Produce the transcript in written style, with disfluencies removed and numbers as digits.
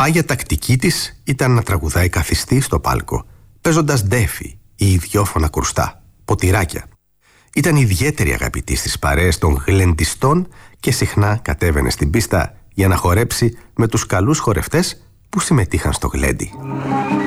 Πάγια τακτική της ήταν να τραγουδάει καθιστή στο πάλκο, παίζοντας ντέφι ή ιδιόφωνα κρουστά, ποτηράκια. Ήταν ιδιαίτερη αγαπητή στις παρέες των γλεντιστών και συχνά κατέβαινε στην πίστα για να χορέψει με τους καλούς χορευτές που συμμετείχαν στο γλέντι.